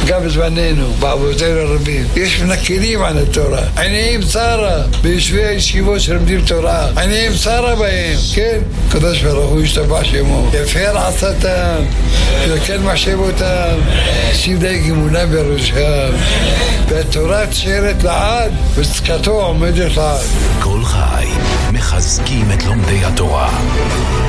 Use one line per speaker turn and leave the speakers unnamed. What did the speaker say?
גם בזמננו, באבותינו הרבים. יש מנכלים על התורה. עיניים צרה ביושבי הישיבות שלומדים תורה. עיניים צרה בהם, כן? קדוש ברוך הוא ישתבח שמו. יפר עצתם, יקל מחשבותם, שים דייג אמונה בראשם. והתורה תשארת לעד, וצדקתו עומדת לעד.
כל חי מחזקים את לומדי התורה.